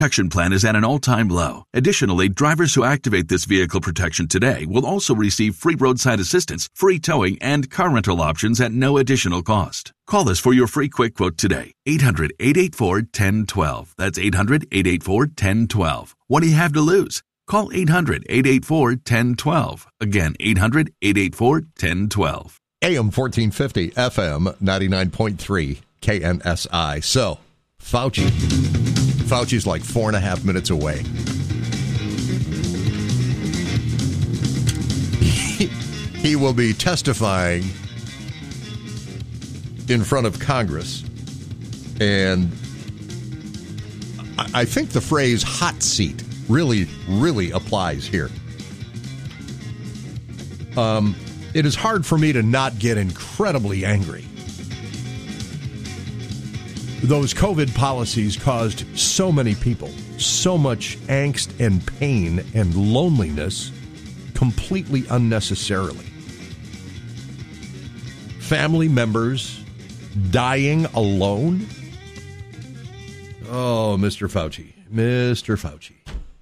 protection plan is at an all-time low. Additionally, drivers who activate this vehicle protection today will also receive free roadside assistance, free towing, and car rental options at no additional cost. Call us for your free quick quote today. 800-884-1012. That's 800-884-1012. What do you have to lose? Call 800-884-1012. Again, 800-884-1012. AM 1450, FM 99.3, KNSI. So, Fauci's like 4.5 minutes away. He will be testifying in front of Congress. And I think the phrase hot seat really, really applies here. It is hard for me to not get incredibly angry. Those COVID policies caused so many people so much angst and pain and loneliness completely unnecessarily. Family members dying alone. Oh, Mr. Fauci.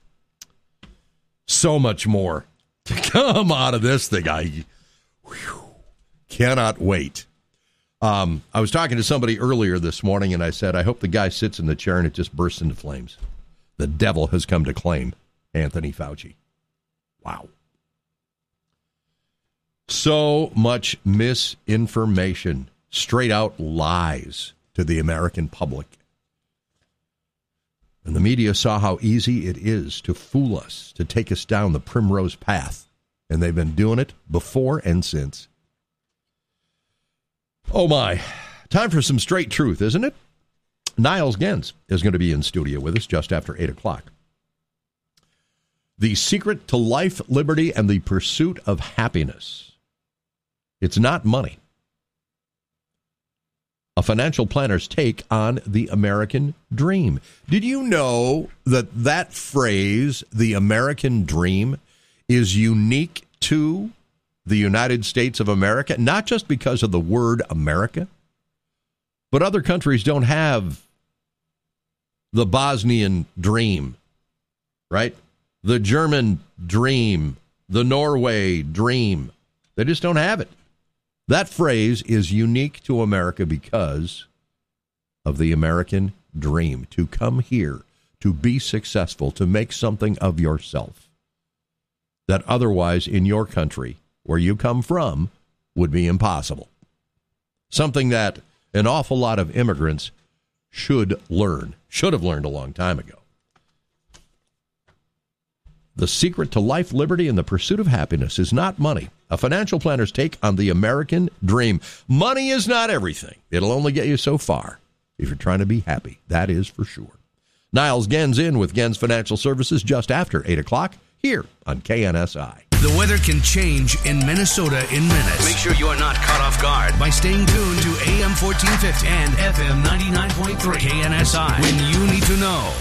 So much more to come out of this thing. I cannot wait. I was talking to somebody earlier this morning, and I said, I hope the guy sits in the chair and it just bursts into flames. The devil has come to claim Anthony Fauci. Wow. So much misinformation, straight out lies to the American public. And the media saw how easy it is to fool us, to take us down the primrose path. And they've been doing it before and since. Oh, my. Time for some straight truth, isn't it? Niles Gens is going to be in studio with us just after 8 o'clock. The secret to life, liberty, and the pursuit of happiness. It's not money. A financial planner's take on the American dream. Did you know that phrase, the American dream, is unique to the United States of America? Not just because of the word America, but other countries don't have the Bosnian dream, right? The German dream, the Norway dream. They just don't have it. That phrase is unique to America because of the American dream, to come here, to be successful, to make something of yourself that otherwise in your country, where you come from, would be impossible. Something that an awful lot of immigrants should have learned a long time ago. The secret to life, liberty, and the pursuit of happiness is not money. A financial planner's take on the American dream. Money is not everything. It'll only get you so far if you're trying to be happy. That is for sure. Niles Gens in with Gens Financial Services just after 8 o'clock here on KNSI. The weather can change in Minnesota in minutes. Make sure you are not caught off guard by staying tuned to AM 1450 and FM 99.3 KNSI when you need to know.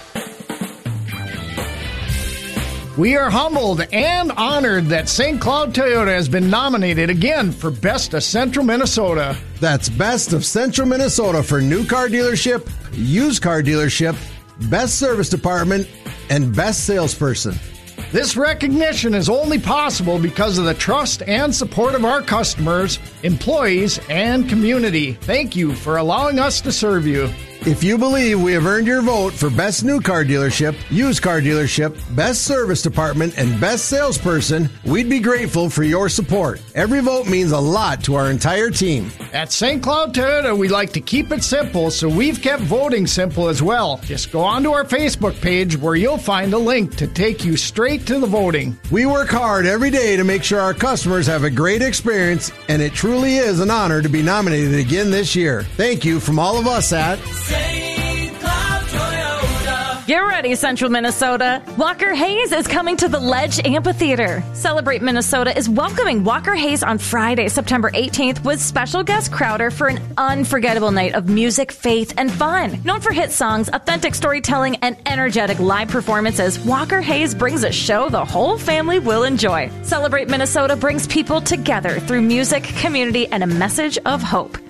We are humbled and honored that St. Cloud Toyota has been nominated again for Best of Central Minnesota. That's Best of Central Minnesota for new car dealership, used car dealership, best service department, and best salesperson. This recognition is only possible because of the trust and support of our customers, employees, and community. Thank you for allowing us to serve you. If you believe we have earned your vote for Best New Car Dealership, Used Car Dealership, Best Service Department, and Best Salesperson, we'd be grateful for your support. Every vote means a lot to our entire team. At St. Cloud Toyota, we like to keep it simple, so we've kept voting simple as well. Just go onto our Facebook page where you'll find a link to take you straight to the voting. We work hard every day to make sure our customers have a great experience, and it truly is an honor to be nominated again this year. Thank you from all of us at St. Cloud Toyota. Get ready, Central Minnesota. Walker Hayes is coming to the Ledge Amphitheater. Celebrate Minnesota is welcoming Walker Hayes on Friday, September 18th with special guest Crowder for an unforgettable night of music, faith, and fun. Known for hit songs, authentic storytelling, and energetic live performances, Walker Hayes brings a show the whole family will enjoy. Celebrate Minnesota brings people together through music, community, and a message of hope.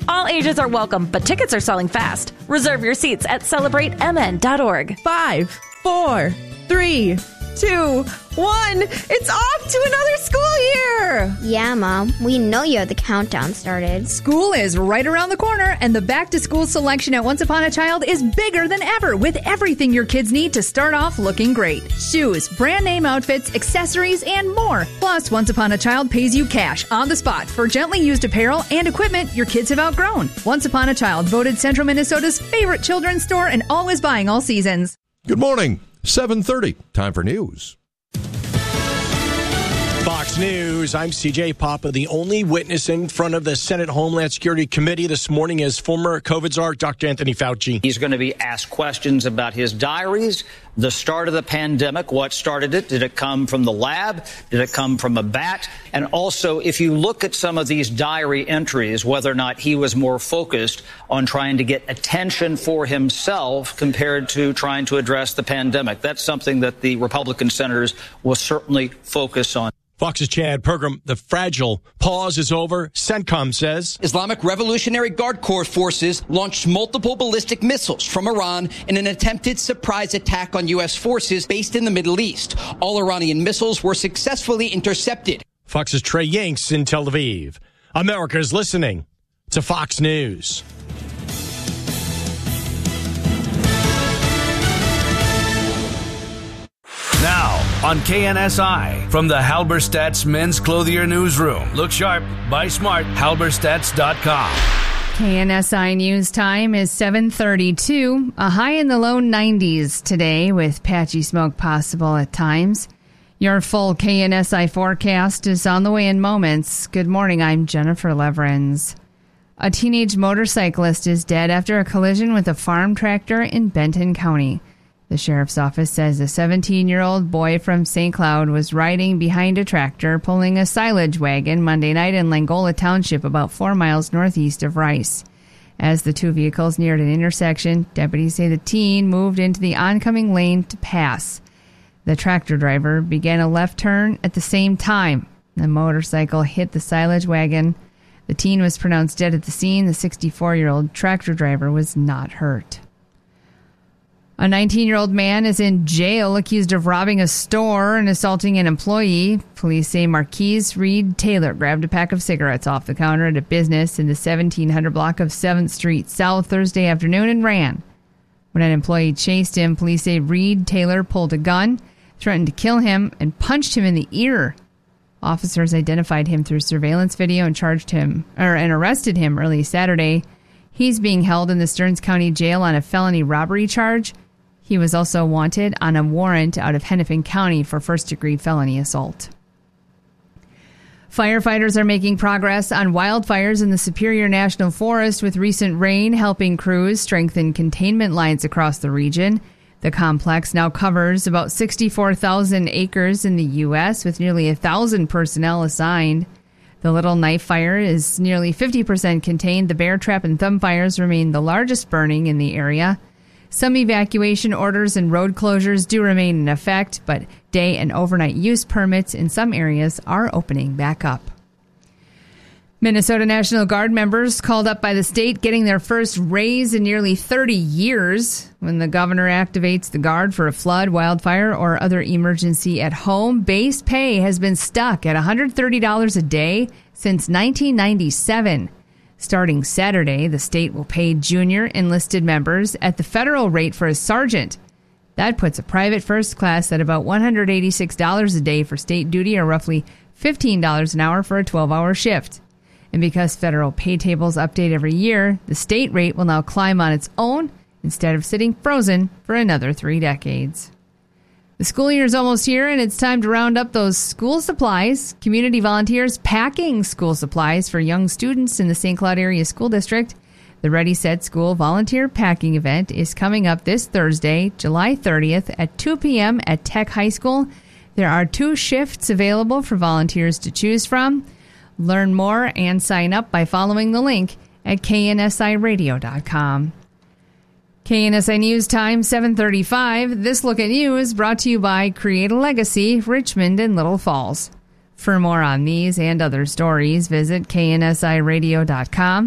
All ages are welcome, but tickets are selling fast. Reserve your seats at celebratemn.org. 5, 4, 3, 2, 1. It's off to another school year. Yeah, Mom. We know you have the countdown started. School is right around the corner, and the back-to-school selection at Once Upon a Child is bigger than ever, with everything your kids need to start off looking great. Shoes, brand-name outfits, accessories, and more. Plus, Once Upon a Child pays you cash on the spot for gently used apparel and equipment your kids have outgrown. Once Upon a Child, voted Central Minnesota's favorite children's store and always buying all seasons. Good morning. 7:30. Time for news. Fox News, I'm CJ Papa. The only witness in front of the Senate Homeland Security Committee this morning is former COVID czar Dr. Anthony Fauci. He's going to be asked questions about his diaries, the start of the pandemic, what started it, did it come from the lab, did it come from a bat, and also if you look at some of these diary entries, whether or not he was more focused on trying to get attention for himself compared to trying to address the pandemic. That's something that the Republican senators will certainly focus on. Fox's Chad Pergram, the fragile pause is over. CENTCOM says Islamic Revolutionary Guard Corps forces launched multiple ballistic missiles from Iran in an attempted surprise attack on U.S. forces based in the Middle East. All Iranian missiles were successfully intercepted. Fox's Trey Yanks in Tel Aviv. America is listening to Fox News. Now, on KNSI, from the Halberstadt's Men's Clothier Newsroom. Look sharp, buy smart, halberstadts.com. KNSI News Time is 7:32. A high in the low 90s today with patchy smoke possible at times. Your full KNSI forecast is on the way in moments. Good morning, I'm Jennifer Leverins. A teenage motorcyclist is dead after a collision with a farm tractor in Benton County. The sheriff's office says a 17-year-old boy from St. Cloud was riding behind a tractor pulling a silage wagon Monday night in Langola Township, about 4 miles northeast of Rice. As the two vehicles neared an intersection, deputies say the teen moved into the oncoming lane to pass. The tractor driver began a left turn at the same time. The motorcycle hit the silage wagon. The teen was pronounced dead at the scene. The 64-year-old tractor driver was not hurt. A 19-year-old man is in jail accused of robbing a store and assaulting an employee. Police say Marquise Reed Taylor grabbed a pack of cigarettes off the counter at a business in the 1700 block of 7th Street South Thursday afternoon and ran. When an employee chased him, police say Reed Taylor pulled a gun, threatened to kill him, and punched him in the ear. Officers identified him through surveillance video and arrested him early Saturday. He's being held in the Stearns County Jail on a felony robbery charge. He was also wanted on a warrant out of Hennepin County for first-degree felony assault. Firefighters are making progress on wildfires in the Superior National Forest, with recent rain helping crews strengthen containment lines across the region. The complex now covers about 64,000 acres in the U.S., with nearly 1,000 personnel assigned. The Little Knife Fire is nearly 50% contained. The Bear Trap and Thumb fires remain the largest burning in the area. Some evacuation orders and road closures do remain in effect, but day and overnight use permits in some areas are opening back up. Minnesota National Guard members called up by the state getting their first raise in nearly 30 years. When the governor activates the Guard for a flood, wildfire, or other emergency at home, base pay has been stuck at $130 a day since 1997. Starting Saturday, the state will pay junior enlisted members at the federal rate for a sergeant. That puts a private first class at about $186 a day for state duty, or roughly $15 an hour for a 12-hour shift. And because federal pay tables update every year, the state rate will now climb on its own instead of sitting frozen for another 3 decades. The school year is almost here, and it's time to round up those school supplies. Community volunteers packing school supplies for young students in the St. Cloud Area School District. The Ready Set School volunteer packing event is coming up this Thursday, July 30th at 2 p.m. at Tech High School. There are 2 shifts available for volunteers to choose from. Learn more and sign up by following the link at KNSIRadio.com. KNSI News Time, 7:35. This Look at You is brought to you by Create a Legacy, Richmond and Little Falls. For more on these and other stories, visit KNSIRadio.com.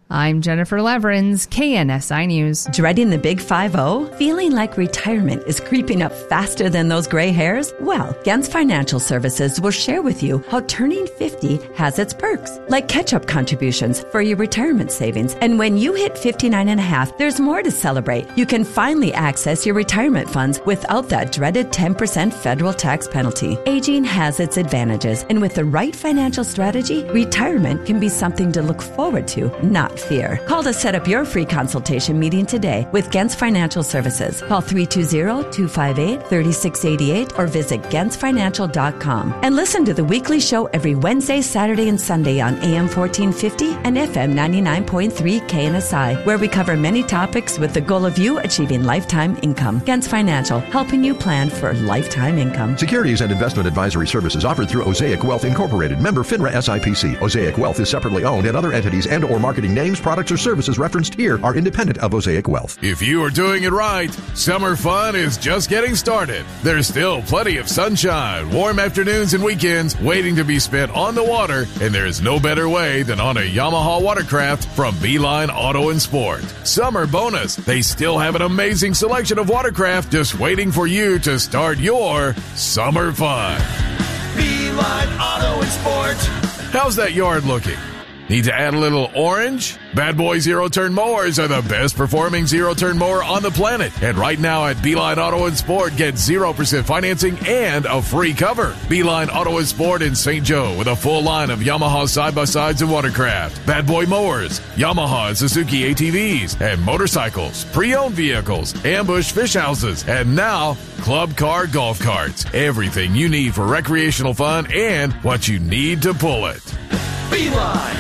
I'm Jennifer Leverins, KNSI News. Dreading the big 5-0? Feeling like retirement is creeping up faster than those gray hairs? Well, Gens Financial Services will share with you how turning 50 has its perks, like catch-up contributions for your retirement savings. And when you hit 59 and a half, there's more to celebrate. You can finally access your retirement funds without that dreaded 10% federal tax penalty. Aging has its advantages, and with the right financial strategy, retirement can be something to look forward to, not fear. Call to set up your free consultation meeting today with Gens Financial Services. Call 320-258-3688 or visit gensfinancial.com. And listen to the weekly show every Wednesday, Saturday, and Sunday on AM 1450 and FM 99.3 KNSI, where we cover many topics with the goal of you achieving lifetime income. Gens Financial, helping you plan for lifetime income. Securities and investment advisory services offered through Osaic Wealth Incorporated. Member FINRA SIPC. Osaic Wealth is separately owned, and other entities and or marketing names, products, or services referenced here are independent of Osaic Wealth. If you are doing it right, summer fun is just getting started. There's still plenty of sunshine, warm afternoons and weekends waiting to be spent on the water, and there's no better way than on a Yamaha watercraft from Beeline Auto and Sport. Summer bonus, they still have an amazing selection of watercraft just waiting for you to start your summer fun. Beeline Auto and Sport. How's that yard looking? Need to add a little orange? Bad Boy zero-turn mowers are the best performing zero-turn mower on the planet. And right now at Beeline Auto and Sport, get 0% financing and a free cover. Beeline Auto and Sport in St. Joe with a full line of Yamaha side-by-sides and watercraft, Bad Boy mowers, Yamaha and Suzuki ATVs, and motorcycles, pre-owned vehicles, ambush fish houses, and now club car golf carts. Everything you need for recreational fun and what you need to pull it. Beeline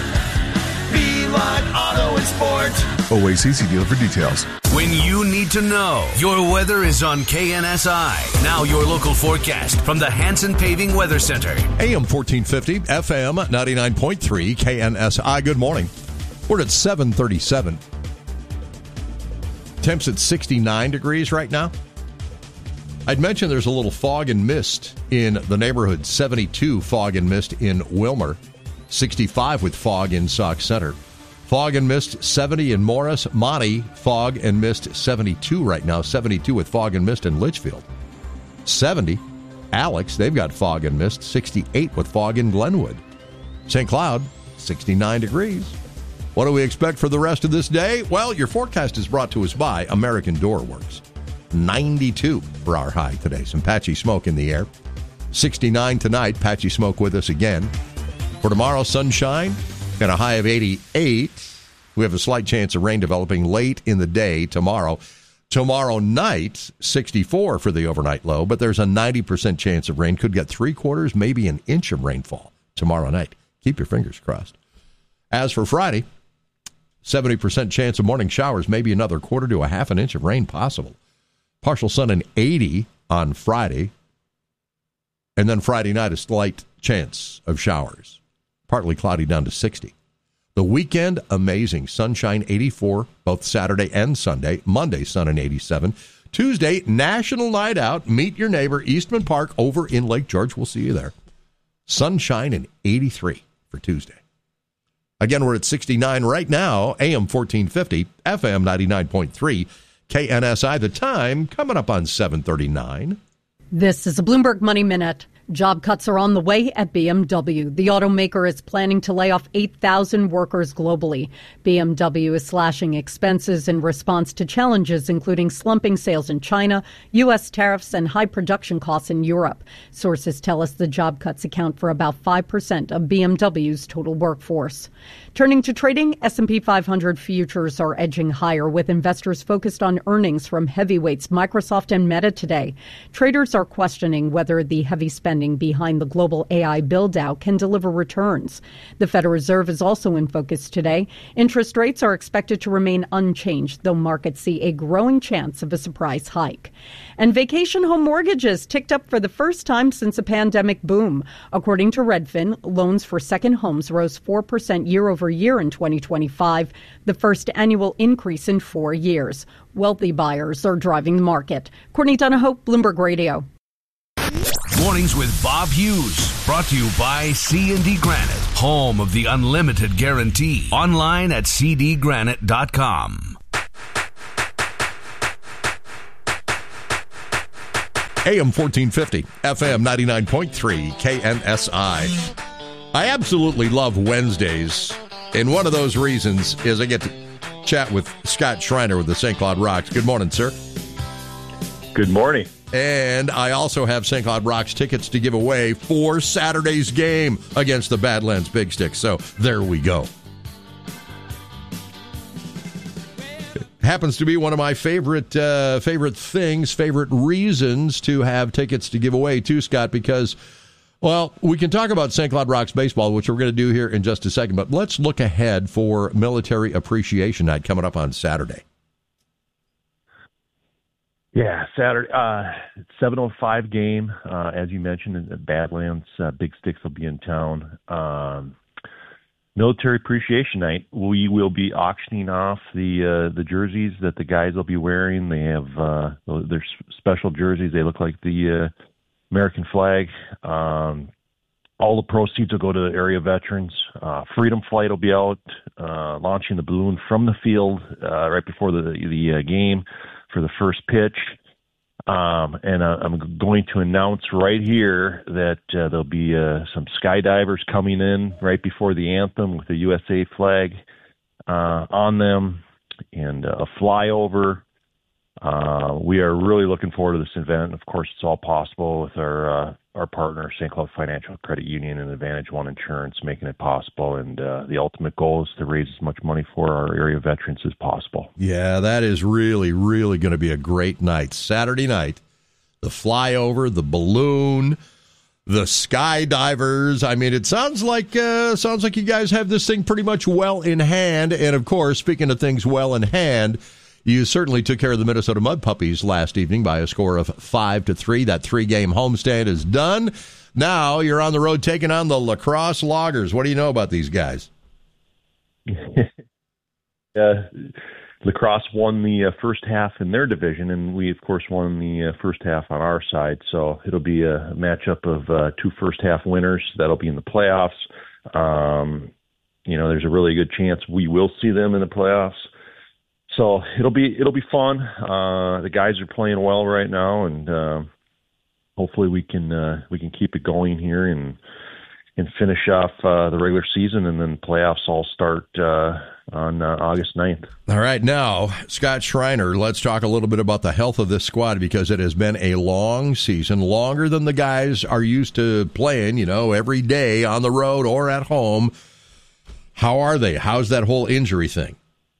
Auto and Sport. OACC dealer for details. When you need to know, your weather is on KNSI. Now your local forecast from the Hanson Paving Weather Center. AM 1450, FM 99.3, KNSI. Good morning. We're at 737. Temps at 69 degrees right now. I'd mentioned there's a little fog and mist in the neighborhood. 72 fog and mist in Wilmer. 65 with fog in Sauk Center. Fog and mist 70 in Morris. Monty, fog and mist 72 right now. 72 with fog and mist in Litchfield. 70. Alex, they've got fog and mist. 68 with fog in Glenwood. St. Cloud, 69 degrees. What do we expect for the rest of this day? Well, your forecast is brought to us by American Door Works. 92 for our high today. Some patchy smoke in the air. 69 tonight. Patchy smoke with us again. For tomorrow, sunshine and a high of 88. We have a slight chance of rain developing late in the day tomorrow. Tomorrow night, 64 for the overnight low, but there's a 90% chance of rain. Could get 3/4, maybe an inch of rainfall tomorrow night. Keep your fingers crossed. As for Friday, 70% chance of morning showers, maybe another 1/4 to a half an inch of rain possible. Partial sun and 80 on Friday. And then Friday night, a slight chance of showers. Partly cloudy down to 60. The weekend, amazing. Sunshine, 84, both Saturday and Sunday. Monday, sun and 87. Tuesday, National Night Out. Meet your neighbor, Eastman Park, over in Lake George. We'll see you there. Sunshine and 83 for Tuesday. Again, we're at 69 right now. AM 1450, FM 99.3, KNSI. The time coming up on 7:39. This is a Bloomberg Money Minute. Job cuts are on the way at BMW. The automaker is planning to lay off 8,000 workers globally. BMW is slashing expenses in response to challenges including slumping sales in China, U.S. tariffs, and high production costs in Europe. Sources tell us the job cuts account for about 5% of BMW's total workforce. Turning to trading, S&P 500 futures are edging higher with investors focused on earnings from heavyweights Microsoft and Meta today. Traders are questioning whether the heavy spending behind the global AI build-out can deliver returns. The Federal Reserve is also in focus today. Interest rates are expected to remain unchanged, though markets see a growing chance of a surprise hike. And vacation home mortgages ticked up for the first time since a pandemic boom. According to Redfin, loans for second homes rose 4% year over year in 2025, the first annual increase in 4 years. Wealthy buyers are driving the market. Courtney Donahoe, Bloomberg Radio. Mornings with Bob Hughes, brought to you by C&D Granite, home of the unlimited guarantee. Online at cdgranite.com. AM 1450, FM 99.3, KNSI. I absolutely love Wednesdays, and one of those reasons is I get to chat with Scott Schreiner with the St. Cloud Rocks. Good morning, sir. Good morning. And I also have St. Cloud Rocks tickets to give away for Saturday's game against the Badlands Big Sticks. So there we go. Happens to be one of my favorite reasons to have tickets to give away too, Scott, because, well, we can talk about St. Cloud Rocks baseball, which we're going to do here in just a second, but let's look ahead for Military Appreciation Night coming up on Saturday. Yeah, Saturday, 7:05 game, as you mentioned, the Badlands Big Sticks will be in town. Military Appreciation Night, we will be auctioning off the jerseys that the guys will be wearing. They have their special jerseys. They look like the American flag. All the proceeds will go to the area veterans. Freedom Flight will be out, launching the balloon from the field right before the game for the first pitch. And I'm going to announce right here that there'll be some skydivers coming in right before the anthem with the USA flag on them and a flyover. We are really looking forward to this event. Of course, it's all possible with our partner, St. Cloud Financial Credit Union and Advantage One Insurance, making it possible. And the ultimate goal is to raise as much money for our area veterans as possible. Yeah, that is really, really going to be a great night. Saturday night, the flyover, the balloon, the skydivers. I mean, it sounds like you guys have this thing pretty much well in hand. And, of course, speaking of things well in hand, you certainly took care of the Minnesota Mud Puppies last evening by a score of 5-3. That 3-game homestand is done. Now you're on the road taking on the La Crosse Loggers. What do you know about these guys? La Crosse won the first half in their division, and we, of course, won the first half on our side. So it'll be a matchup of two first-half winners. That'll be in the playoffs. There's a really good chance we will see them in the playoffs. So it'll be fun. The guys are playing well right now, and hopefully we can keep it going here and finish off the regular season, and then playoffs all start on August 9th. All right, now Scott Schreiner, let's talk a little bit about the health of this squad, because it has been a long season, longer than the guys are used to playing. Every day on the road or at home. How are they? How's that whole injury thing?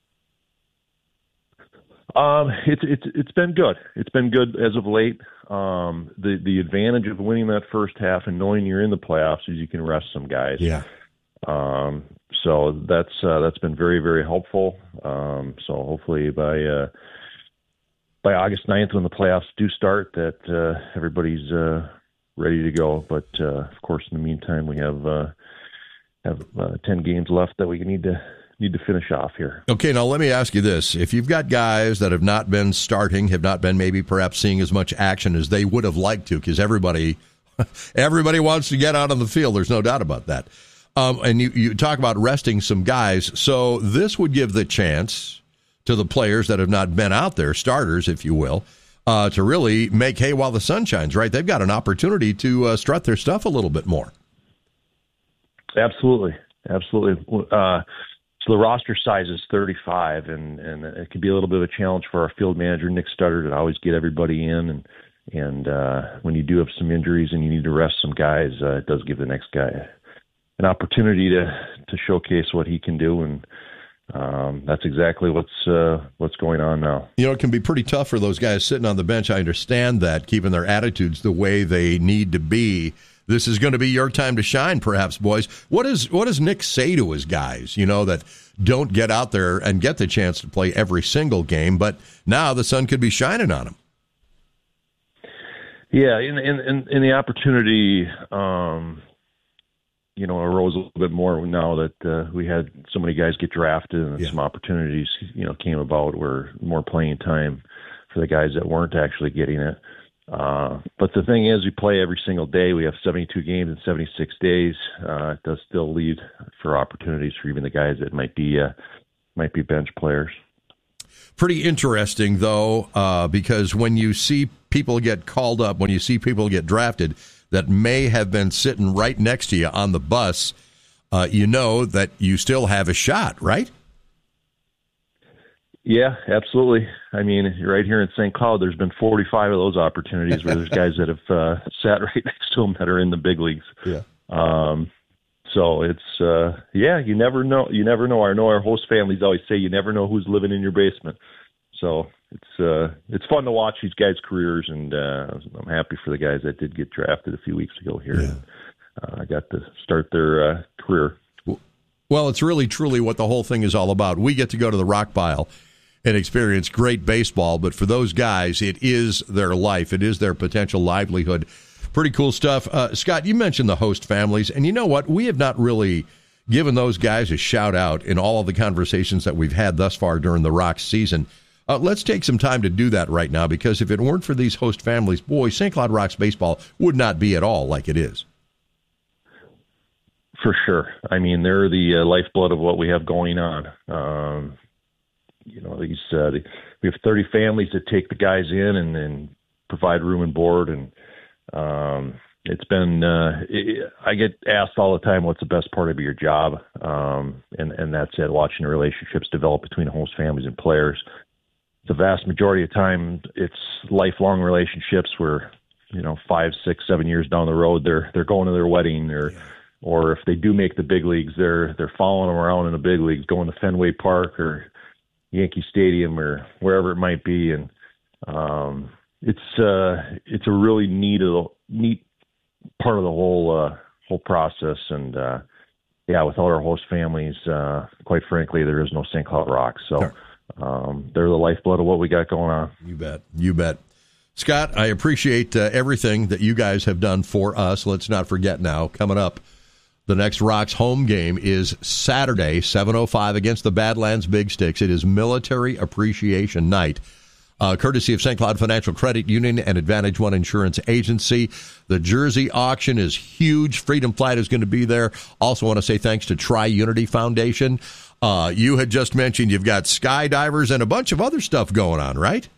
It's been good. It's been good as of late. The advantage of winning that first half and knowing you're in the playoffs is you can rest some guys. Yeah. So that's been very, very helpful. So hopefully by August 9th, when the playoffs do start, that everybody's ready to go. But of course, in the meantime, we have 10 games left that we need to finish off here. Okay, now let me ask you this. If you've got guys that have not been starting, have not been maybe perhaps seeing as much action as they would have liked to, because everybody wants to get out on the field, there's no doubt about that. And you talk about resting some guys, so this would give the chance to the players that have not been out there, starters, if you will, to really make hay while the sun shines, right? They've got an opportunity to strut their stuff a little bit more. Absolutely. So the roster size is 35, and it can be a little bit of a challenge for our field manager, Nick Stutter, to always get everybody in. And when you do have some injuries and you need to rest some guys, it does give the next guy an opportunity to showcase what he can do. And that's exactly what's going on now. It can be pretty tough for those guys sitting on the bench. I understand that, keeping their attitudes the way they need to be. This is going to be your time to shine, perhaps, boys. What does Nick say to his guys, that don't get out there and get the chance to play every single game, but now the sun could be shining on them? Yeah, in the opportunity, arose a little bit more now that we had so many guys get drafted, and some opportunities, came about where more playing time for the guys that weren't actually getting it. But the thing is, we play every single day. We have 72 games in 76 days. It does still leave for opportunities for even the guys that might be bench players. Pretty interesting, though, because when you see people get called up, when you see people get drafted that may have been sitting right next to you on the bus, you know that you still have a shot, right? Yeah, absolutely. I mean, right here in St. Cloud, there's been 45 of those opportunities where there's guys that have sat right next to them that are in the big leagues. Yeah. So it's, you never know. You never know. I know our host families always say you never know who's living in your basement. So it's fun to watch these guys' careers, and I'm happy for the guys that did get drafted a few weeks ago here. Yeah. I got to start their career. Well, it's really, truly what the whole thing is all about. We get to go to the rock pile and experience great baseball, but for those guys, it is their life. It is their potential livelihood. Pretty cool stuff. Scott, you mentioned the host families, and you know what? We have not really given those guys a shout-out in all of the conversations that we've had thus far during the Rocks season. Let's take some time to do that right now, because if it weren't for these host families, boy, St. Cloud Rocks baseball would not be at all like it is. For sure. I mean, they're the lifeblood of what we have going on. We have 30 families that take the guys in and provide room and board, and it's been. I get asked all the time, "What's the best part of your job?" And that's it. Watching the relationships develop between host families and players. The vast majority of time, it's lifelong relationships where, 5, 6, 7 years down the road, they're going to their wedding, or if they do make the big leagues, they're following them around in the big leagues, going to Fenway Park or Yankee Stadium or wherever it might be, and it's a really neat part of the whole process. And without our host families, quite frankly, there is no St. Cloud Rocks. So they're the lifeblood of what we got going on. You bet. Scott, I appreciate everything that you guys have done for us. Let's not forget now, coming up, the next Rocks home game is Saturday, 7:05 against the Badlands Big Sticks. It is Military Appreciation Night, courtesy of St. Cloud Financial Credit Union and Advantage One Insurance Agency. The jersey auction is huge. Freedom Flight is going to be there. Also want to say thanks to Tri-Unity Foundation. You had just mentioned you've got skydivers and a bunch of other stuff going on, right?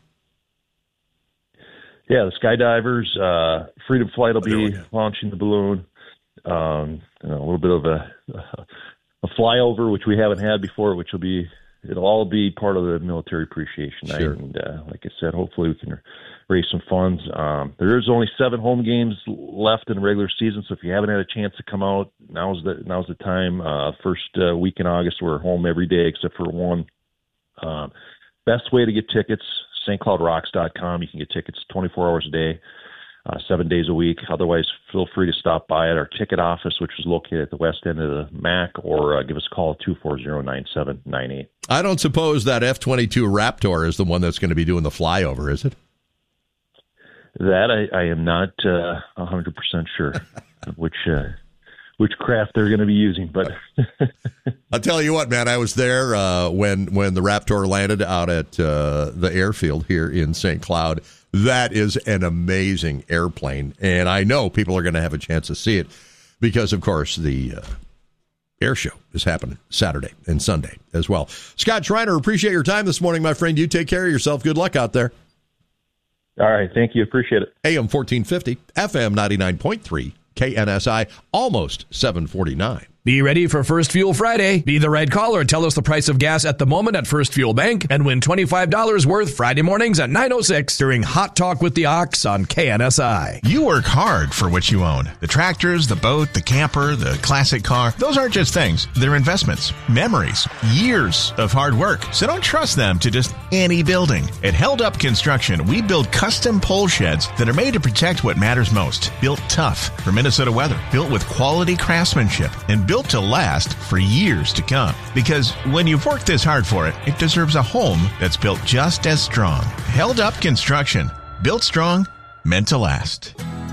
Yeah, the skydivers, Freedom Flight will be launching the balloon. A little bit of a flyover, which we haven't had before, it'll all be part of the Military Appreciation Night. Sure. And like I said, hopefully we can raise some funds. There is only 7 home games left in the regular season, so if you haven't had a chance to come out, now's the time. First week in August, we're home every day except for one. Best way to get tickets, stcloudrocks.com. You can get tickets 24 hours a day. 7 days a week. Otherwise, feel free to stop by at our ticket office, which is located at the west end of the MAC, or give us a call at 240-9798. I don't suppose that F-22 Raptor is the one that's going to be doing the flyover, is it? That I am not 100% sure which craft they're going to be using, but I'll tell you what, man, I was there when the Raptor landed out at the airfield here in St. Cloud. That is an amazing airplane, and I know people are going to have a chance to see it because, of course, the air show is happening Saturday and Sunday as well. Scott Schreiner, appreciate your time this morning, my friend. You take care of yourself. Good luck out there. All right, thank you. Appreciate it. AM 1450, FM 99.3, KNSI, almost 749. Be ready for First Fuel Friday. Be the right caller and tell us the price of gas at the moment at First Fuel Bank and win $25 worth Friday mornings at 9:06 during Hot Talk with the Ox on KNSI. You work hard for what you own. The tractors, the boat, the camper, the classic car. Those aren't just things. They're investments, memories, years of hard work. So don't trust them to just any building. At Held Up Construction, we build custom pole sheds that are made to protect what matters most. Built tough for Minnesota weather. Built with quality craftsmanship and built to last for years to come. Because when you've worked this hard for it, it deserves a home that's built just as strong. Held Up Construction. Built strong, meant to last.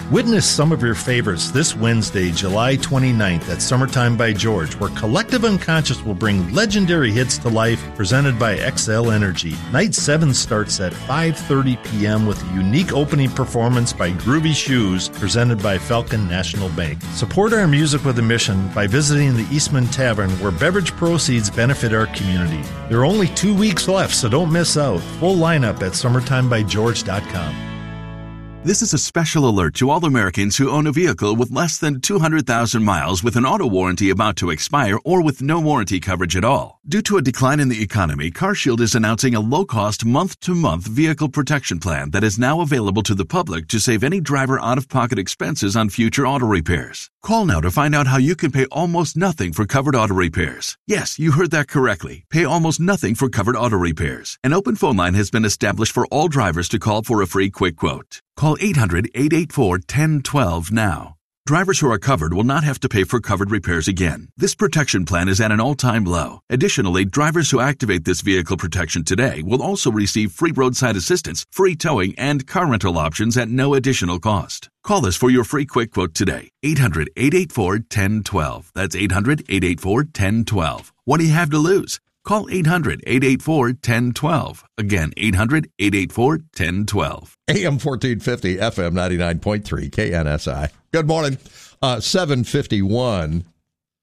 Witness some of your favorites this Wednesday, July 29th at Summertime by George, where Collective Unconscious will bring legendary hits to life presented by XL Energy. Night 7 starts at 5:30 p.m. with a unique opening performance by Groovy Shoes presented by Falcon National Bank. Support our music with a mission by visiting the Eastman Tavern, where beverage proceeds benefit our community. There are only 2 weeks left, so don't miss out. Full lineup at summertimebygeorge.com. This is a special alert to all Americans who own a vehicle with less than 200,000 miles with an auto warranty about to expire or with no warranty coverage at all. Due to a decline in the economy, CarShield is announcing a low-cost month-to-month vehicle protection plan that is now available to the public to save any driver out-of-pocket expenses on future auto repairs. Call now to find out how you can pay almost nothing for covered auto repairs. Yes, you heard that correctly. Pay almost nothing for covered auto repairs. An open phone line has been established for all drivers to call for a free quick quote. Call 800-884-1012 now. Drivers who are covered will not have to pay for covered repairs again. This protection plan is at an all-time low. Additionally, drivers who activate this vehicle protection today will also receive free roadside assistance, free towing, and car rental options at no additional cost. Call us for your free quick quote today. 800-884-1012. That's 800-884-1012. What do you have to lose? Call 800-884-1012. Again, 800-884-1012. AM 1450, FM 99.3, KNSI. Good morning. 7:51.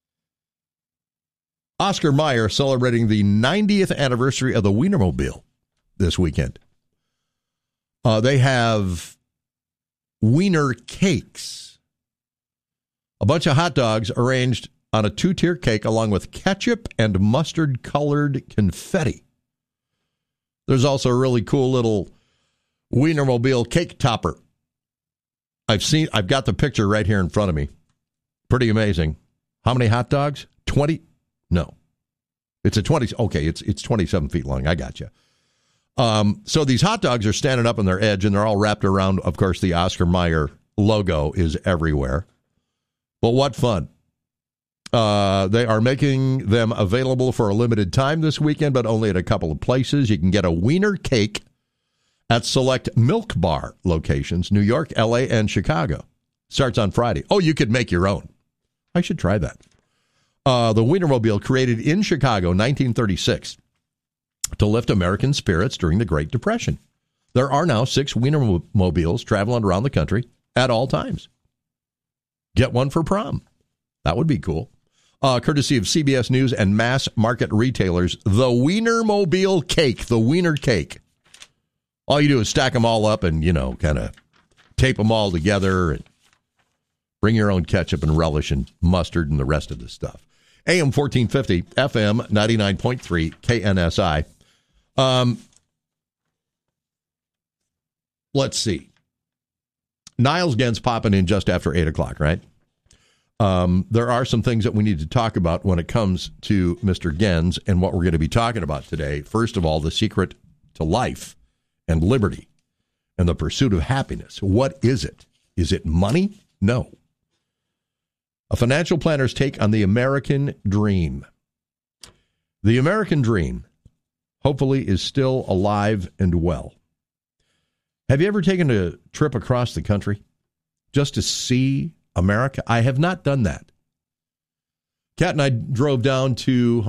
Oscar Mayer celebrating the 90th anniversary of the Wienermobile this weekend. They have Wiener cakes. A bunch of hot dogs arranged on a 2-tier cake along with ketchup and mustard-colored confetti. There's also a really cool little Wienermobile cake topper. I've got the picture right here in front of me. Pretty amazing. How many hot dogs? 20? No. It's a 20. Okay, it's 27 feet long. I got you. So these hot dogs are standing up on their edge, and they're all wrapped around, of course, the Oscar Mayer logo is everywhere. But what fun. They are making them available for a limited time this weekend, but only at a couple of places. You can get a Wiener cake at select Milk Bar locations, New York, L.A., and Chicago. Starts on Friday. Oh, you could make your own. I should try that. The Wienermobile, created in Chicago, 1936, to lift American spirits during the Great Depression. There are now 6 Wienermobiles traveling around the country at all times. Get one for prom. That would be cool. Courtesy of CBS News and mass market retailers, the Wienermobile cake, the Wiener cake. All you do is stack them all up and, kind of tape them all together and bring your own ketchup and relish and mustard and the rest of the stuff. AM 1450, FM 99.3, KNSI. Let's see. Niles Gens popping in just after 8 o'clock, right? There are some things that we need to talk about when it comes to Mr. Gens and what we're going to be talking about today. First of all, the secret to life and liberty and the pursuit of happiness. What is it? Is it money? No. A financial planner's take on the American dream. The American dream, hopefully, is still alive and well. Have you ever taken a trip across the country just to see America? I have not done that. Kat and I drove down to,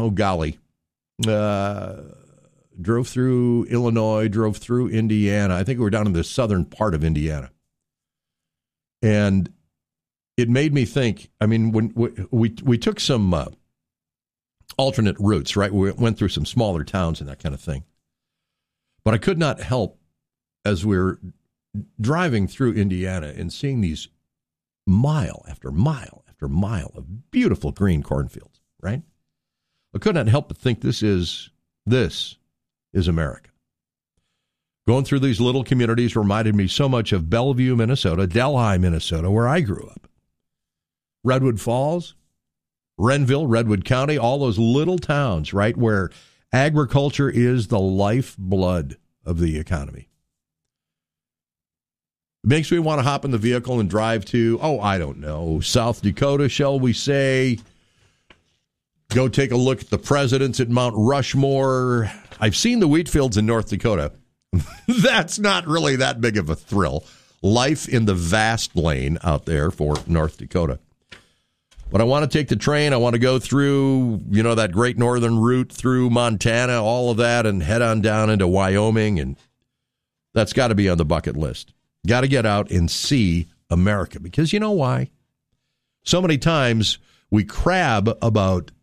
drove through Illinois, drove through Indiana. I think we were down in the southern part of Indiana. And it made me think, when we took some alternate routes, right? We went through some smaller towns and that kind of thing. But I could not help, as we're driving through Indiana and seeing these mile after mile after mile of beautiful green cornfields, right? I could not help but think this is America. Going through these little communities reminded me so much of Bellevue, Minnesota, Delhi, Minnesota, where I grew up. Redwood Falls, Renville, Redwood County, all those little towns, right, where agriculture is the lifeblood of the economy. It makes me want to hop in the vehicle and drive to, I don't know, South Dakota, shall we say. Go take a look at the presidents at Mount Rushmore. I've seen the wheat fields in North Dakota. That's not really that big of a thrill. life in the vast lane out there for North Dakota. But I want to take the train. I want to go through, that great northern route through Montana, all of that, and head on down into Wyoming. And that's got to be on the bucket list. Got to get out and see America. Because you know why? So many times we crab about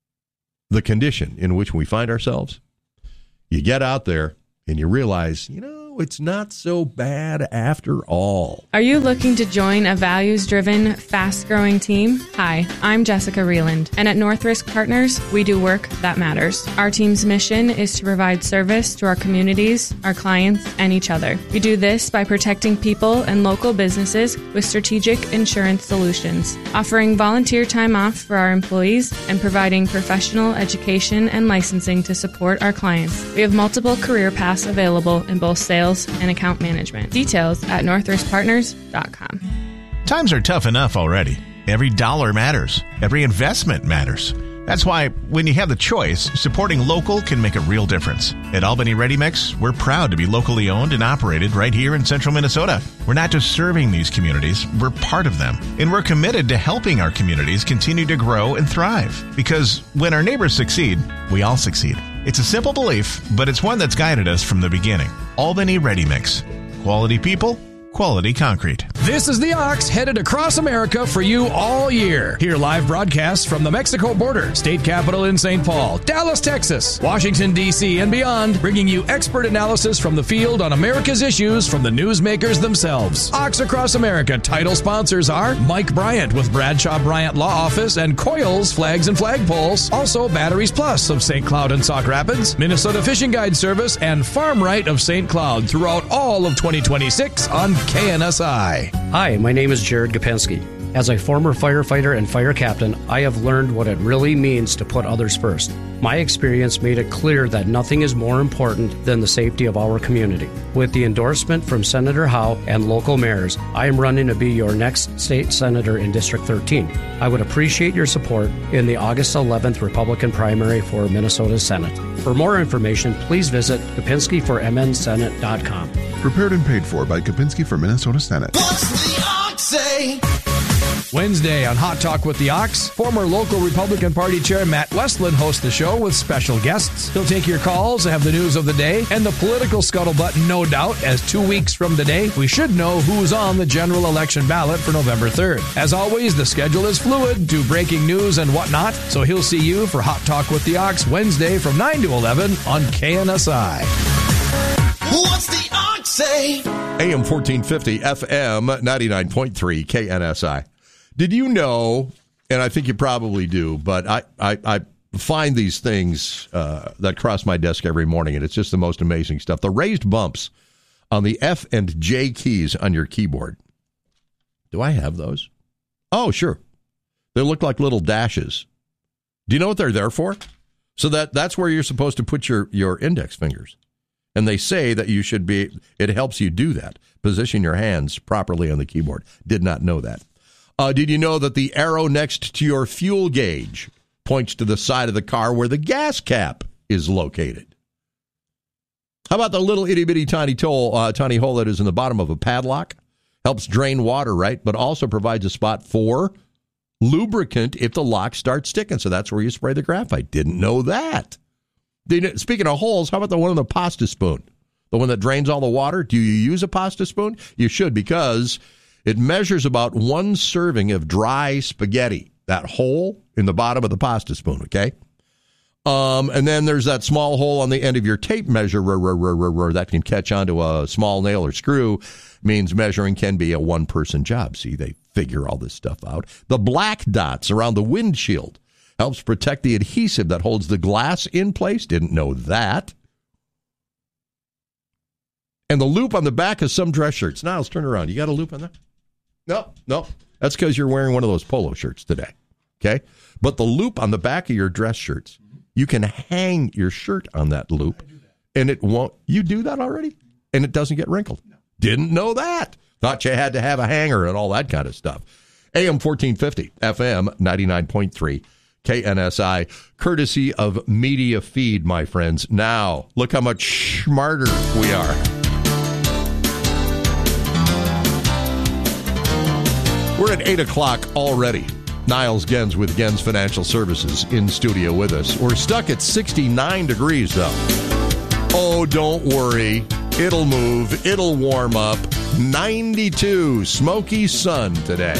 the condition in which we find ourselves. You get out there and you realize, it's not so bad after all. Are you looking to join a values-driven, fast-growing team? Hi, I'm Jessica Reeland, and at North Risk Partners, we do work that matters. Our team's mission is to provide service to our communities, our clients, and each other. We do this by protecting people and local businesses with strategic insurance solutions, offering volunteer time off for our employees, and providing professional education and licensing to support our clients. We have multiple career paths available in both sales and account management. Details at northriskpartners.com. Times are tough enough already. Every dollar matters. Every investment matters. That's why when you have the choice, supporting local can make a real difference. At Albany Ready Mix, we're proud to be locally owned and operated right here in central Minnesota. We're not just serving these communities, we're part of them. And we're committed to helping our communities continue to grow and thrive. Because when our neighbors succeed, we all succeed. It's a simple belief, but it's one that's guided us from the beginning. Albany Ready Mix. Quality people, quality concrete. This is the Ox headed across America for you all year. Hear live broadcasts from the Mexico border, state capital in St. Paul, Dallas, Texas, Washington, D.C., and beyond, bringing you expert analysis from the field on America's issues from the newsmakers themselves. Ox Across America title sponsors are Mike Bryant with Bradshaw Bryant Law Office and Coils Flags and Flagpoles. Also Batteries Plus of St. Cloud and Sauk Rapids, Minnesota Fishing Guide Service, and Farm Right of St. Cloud throughout all of 2026 on KNSI. Hi, my name is Jared Gopensky. As a former firefighter and fire captain, I have learned what it really means to put others first. My experience made it clear that nothing is more important than the safety of our community. With the endorsement from Senator Howe and local mayors, I am running to be your next state senator in District 13. I would appreciate your support in the August 11th Republican primary for Minnesota Senate. For more information, please visit KopinskiForMNSenate.com. Prepared and paid for by Kopinski for Minnesota Senate. What's the Ox say? Wednesday on Hot Talk with the Ox, former local Republican Party Chair Matt Westland hosts the show with special guests. He'll take your calls, have the news of the day, and the political scuttlebutt, no doubt, as 2 weeks from today, we should know who's on the general election ballot for November 3rd. As always, the schedule is fluid to breaking news and whatnot, so he'll see you for Hot Talk with the Ox Wednesday from 9 to 11 on KNSI. What's the Ox say? AM 1450, FM 99.3, KNSI. Did you know, and I think you probably do, but I find these things that cross my desk every morning, and it's just the most amazing stuff. The raised bumps on the F and J keys on your keyboard. Do I have those? Oh, sure. They look like little dashes. Do you know what they're there for? So that's where you're supposed to put your index fingers. And they say that you should be, it helps you do that. Position your hands properly on the keyboard. Did not know that. Did you know that the arrow next to your fuel gauge points to the side of the car where the gas cap is located? How about the little itty-bitty tiny hole that is in the bottom of a padlock? Helps drain water, right? But also provides a spot for lubricant if the lock starts sticking. So that's where you spray the graphite. Didn't know that. Speaking of holes, how about the one on the pasta spoon? The one that drains all the water? Do you use a pasta spoon? You should, because it measures about one serving of dry spaghetti, that hole in the bottom of the pasta spoon, okay? And then there's that small hole on the end of your tape measure that can catch onto a small nail or screw. Means measuring can be a one-person job. See, they figure all this stuff out. The black dots around the windshield helps protect the adhesive that holds the glass in place. Didn't know that. And the loop on the back of some dress shirts. Niles, turn around. You got a loop on that? No. That's because you're wearing one of those polo shirts today. Okay? But the loop on the back of your dress shirts, you can hang your shirt on that loop, and it won't. You do that already? And it doesn't get wrinkled. No. Didn't know that. Thought you had to have a hanger and all that kind of stuff. AM 1450, FM 99.3, KNSI, courtesy of Media Feed, my friends. Now, look how much smarter we are. We're at 8 o'clock already. Niles Gens with Gens Financial Services in studio with us. We're stuck at 69 degrees, though. Oh, don't worry. It'll move. It'll warm up. 92, smoky sun today.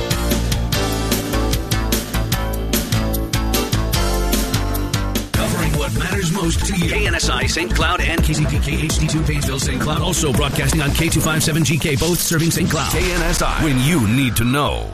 Covering what matters most to you. KNSI St. Cloud and KCPK HD2 Painesville St. Cloud. Also broadcasting on K257GK, both serving St. Cloud. KNSI, when you need to know.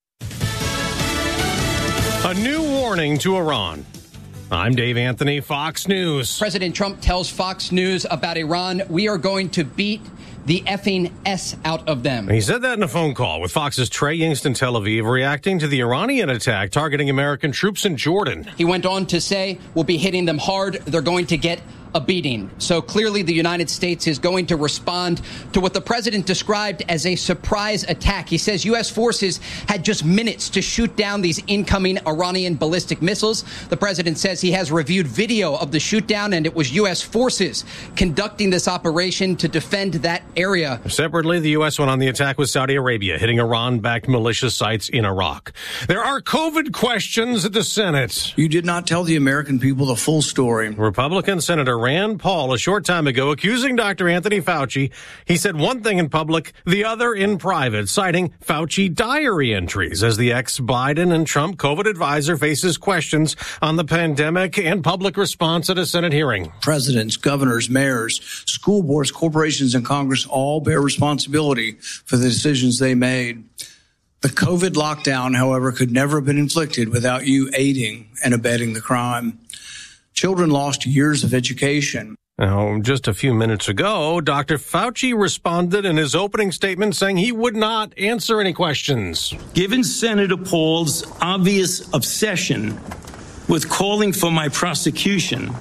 A new warning to Iran. I'm Dave Anthony, Fox News. President Trump tells Fox News about Iran, we are going to beat the effing S out of them. He said that in a phone call with Fox's Trey Yingst in Tel Aviv, reacting to the Iranian attack targeting American troops in Jordan. He went on to say, we'll be hitting them hard. They're going to get a beating. So clearly the United States is going to respond to what the president described as a surprise attack. He says U.S. forces had just minutes to shoot down these incoming Iranian ballistic missiles. The president says he has reviewed video of the shoot down, and it was U.S. forces conducting this operation to defend that area. Separately, the U.S. went on the attack with Saudi Arabia, hitting Iran-backed militia sites in Iraq. There are COVID questions at the Senate. You did not tell the American people the full story. Republican Senator Rand Paul a short time ago accusing Dr. Anthony Fauci. He said one thing in public, the other in private, citing Fauci diary entries as the ex-Biden and Trump COVID advisor faces questions on the pandemic and public response at a Senate hearing. Presidents, governors, mayors, school boards, corporations, and Congress all bear responsibility for the decisions they made. The COVID lockdown, however, could never have been inflicted without you aiding and abetting the crime. Children lost years of education. Now, just a few minutes ago, Dr. Fauci responded in his opening statement saying he would not answer any questions. Given Senator Paul's obvious obsession with calling for my prosecution,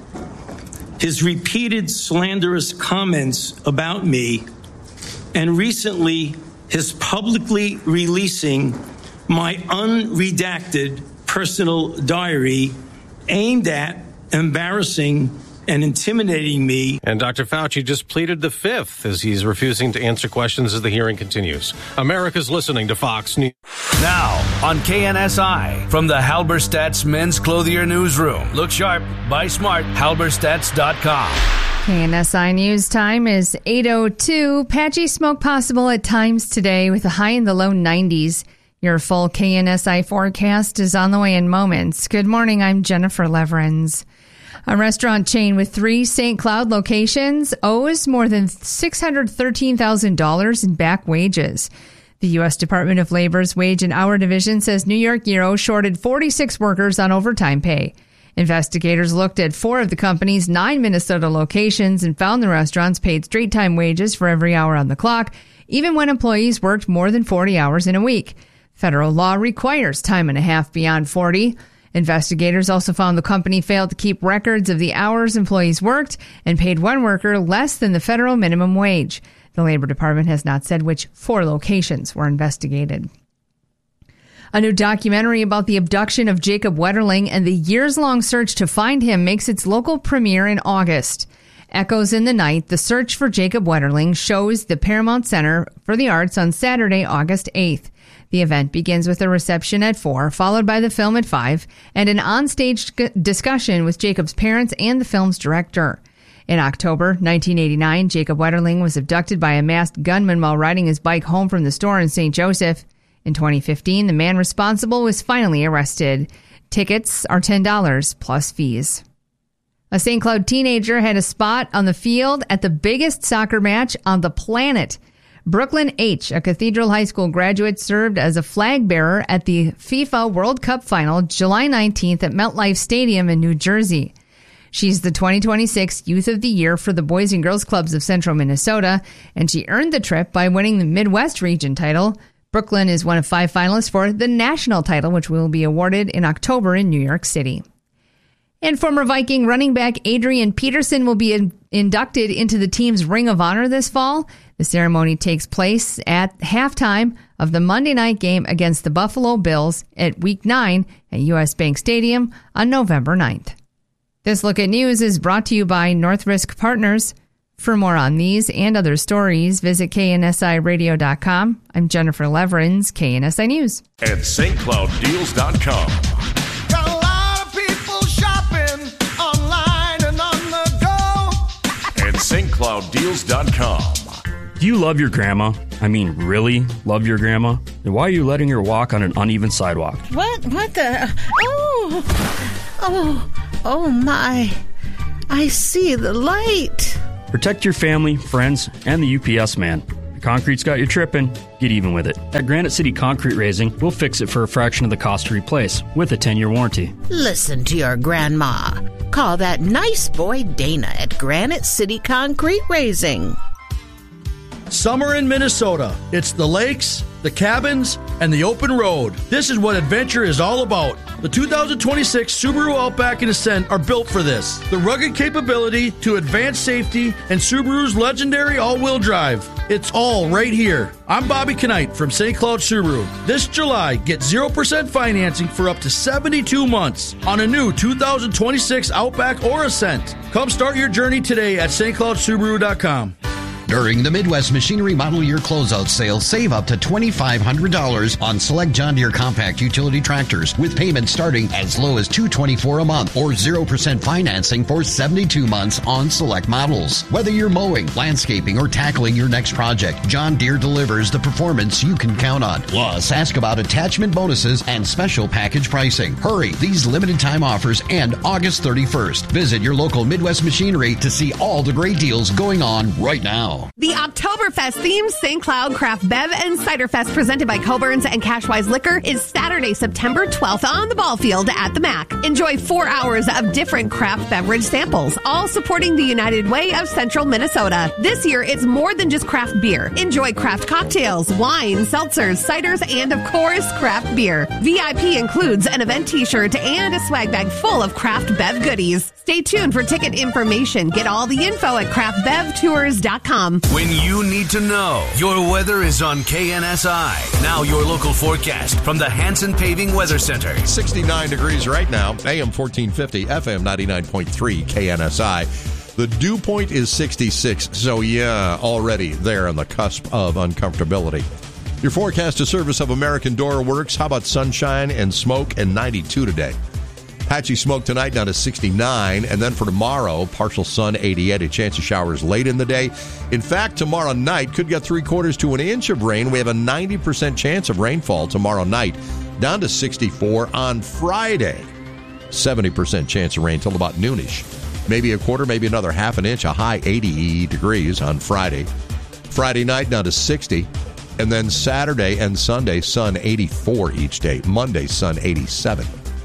his repeated slanderous comments about me, and recently his publicly releasing my unredacted personal diary aimed at embarrassing and intimidating me. And Dr. Fauci just pleaded the fifth as he's refusing to answer questions as the hearing continues. America's listening to Fox News. Now on KNSI from the Halberstadt's Men's Clothier Newsroom. Look sharp, buy smart, halberstadts.com. KNSI News time is 8:02. Patchy smoke possible at times today with a high in the low 90s. Your full KNSI forecast is on the way in moments. Good morning, I'm Jennifer Leverins. A restaurant chain with 3 St. Cloud locations owes more than $613,000 in back wages. The U.S. Department of Labor's Wage and Hour Division says New York Euro shorted 46 workers on overtime pay. Investigators looked at 4 of the company's 9 Minnesota locations and found the restaurants paid straight-time wages for every hour on the clock, even when employees worked more than 40 hours in a week. Federal law requires time and a half beyond 40. Investigators also found the company failed to keep records of the hours employees worked and paid one worker less than the federal minimum wage. The Labor Department has not said which 4 locations were investigated. A new documentary about the abduction of Jacob Wetterling and the years-long search to find him makes its local premiere in August. Echoes in the Night, the search for Jacob Wetterling shows the Paramount Center for the Arts on Saturday, August 8th. The event begins with a reception at 4, followed by the film at 5, and an onstage discussion with Jacob's parents and the film's director. In October 1989, Jacob Wetterling was abducted by a masked gunman while riding his bike home from the store in St. Joseph. In 2015, the man responsible was finally arrested. Tickets are $10 plus fees. A St. Cloud teenager had a spot on the field at the biggest soccer match on the planet. Brooklyn H., a Cathedral High School graduate, served as a flag bearer at the FIFA World Cup final July 19th at MetLife Stadium in New Jersey. She's the 2026 Youth of the Year for the Boys and Girls Clubs of Central Minnesota, and she earned the trip by winning the Midwest Region title. Brooklyn is one of 5 finalists for the national title, which will be awarded in October in New York City. And former Viking running back Adrian Peterson will be inducted into the team's Ring of Honor this fall. The ceremony takes place at halftime of the Monday night game against the Buffalo Bills at Week 9 at U.S. Bank Stadium on November 9th. This Look at News is brought to you by North Risk Partners. For more on these and other stories, visit KNSIRadio.com. I'm Jennifer Leverins, KNSI News. At StCloudDeals.com. Got a lot of people shopping online and on the go. At StCloudDeals.com. Do you love your grandma? I mean, really love your grandma? Then why are you letting her walk on an uneven sidewalk? What the? Oh my. I see the light. Protect your family, friends, and the UPS man. The concrete's got you tripping. Get even with it. At Granite City Concrete Raising, we'll fix it for a fraction of the cost to replace with a 10-year warranty. Listen to your grandma. Call that nice boy Dana at Granite City Concrete Raising. Summer in Minnesota. It's the lakes, the cabins, and the open road. This is what adventure is all about. The 2026 Subaru Outback and Ascent are built for this. The rugged capability to advanced safety and Subaru's legendary all-wheel drive. It's all right here. I'm Bobby Knight from St. Cloud Subaru. This July, get 0% financing for up to 72 months on a new 2026 Outback or Ascent. Come start your journey today at stcloudsubaru.com. During the Midwest Machinery Model Year Closeout Sale, save up to $2,500 on select John Deere compact utility tractors with payments starting as low as $224 a month or 0% financing for 72 months on select models. Whether you're mowing, landscaping, or tackling your next project, John Deere delivers the performance you can count on. Plus, ask about attachment bonuses and special package pricing. Hurry, these limited time offers end August 31st. Visit your local Midwest Machinery to see all the great deals going on right now. The Oktoberfest themed St. Cloud Craft Bev and Cider Fest presented by Coburn's and Cashwise Liquor is Saturday, September 12th on the ball field at the MAC. Enjoy 4 hours of different craft beverage samples, all supporting the United Way of Central Minnesota. This year, it's more than just craft beer. Enjoy craft cocktails, wine, seltzers, ciders, and of course, craft beer. VIP includes an event t-shirt and a swag bag full of craft bev goodies. Stay tuned for ticket information. Get all the info at craftbevtours.com. When you need to know, your weather is on KNSI. Now your local forecast from the Hanson Paving Weather Center. 69 degrees right now, AM 1450, FM 99.3 KNSI. The dew point is 66, so yeah, already there on the cusp of uncomfortability. Your forecast is service of American Door Works. How about sunshine and smoke and 92 today? Patchy smoke tonight down to 69, and then for tomorrow, partial sun, 88, a chance of showers late in the day. In fact, tomorrow night could get 3/4 to an inch of rain. We have a 90% chance of rainfall tomorrow night, down to 64 on Friday. 70% chance of rain till about noonish. Maybe a quarter, maybe another half an inch, a high 80 degrees on Friday. Friday night down to 60, and then Saturday and Sunday, sun 84 each day. Monday, sun 87.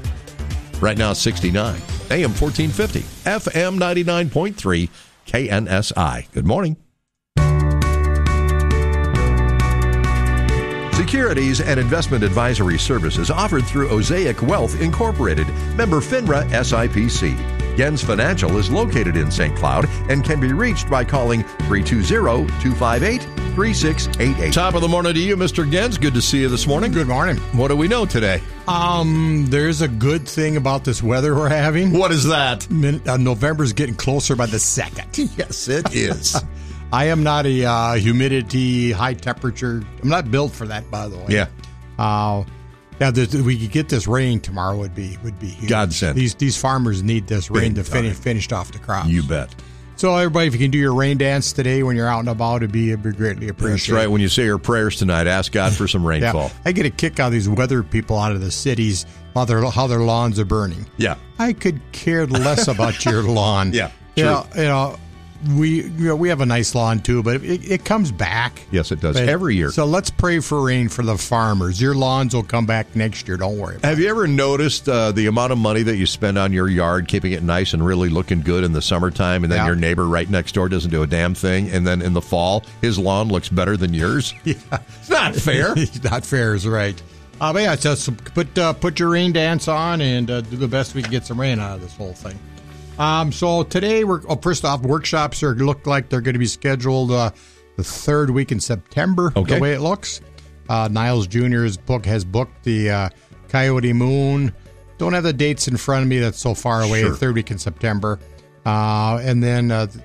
Right now, 69. AM 1450, FM 99.3, KNSI. Good morning. Securities and investment advisory services offered through Osaic Wealth Incorporated, member FINRA SIPC. Gens Financial is located in St. Cloud and can be reached by calling 320-258-3688. Top of the morning to you, Mr. Gens. Good to see you this morning. Good morning. What do we know today? There's a good thing about this weather we're having. What is that? November's getting closer by the second. Yes, it is. I am not a humidity, high temperature. I'm not built for that, by the way. Yeah. We could get this rain tomorrow would be huge. Godsend. These farmers need this rain to finish off the crops. You bet. So everybody, if you can do your rain dance today when you're out and about, it'd be greatly appreciated. That's right. When you say your prayers tonight, ask God for some rainfall. Yeah. I get a kick out of these weather people out of the cities, how their lawns are burning. Yeah. I could care less about your lawn. Yeah. True. We have a nice lawn too, but it comes back. Yes, it does. Every year. So let's pray for rain for the farmers. Your lawns will come back next year. Don't worry about Have you ever noticed the amount of money that you spend on your yard, keeping it nice and really looking good in the summertime, and then your neighbor right next door doesn't do a damn thing, and then in the fall, his lawn looks better than yours? Yeah. It's not fair. Not fair is right. But yeah, just put your rain dance on and do the best we can get some rain out of this whole thing. So today, first off, workshops look like they're going to be scheduled the third week in September, the way it looks. Niles Jr. has booked the Coyote Moon. Don't have the dates in front of me. That's so far away, third week in September. And then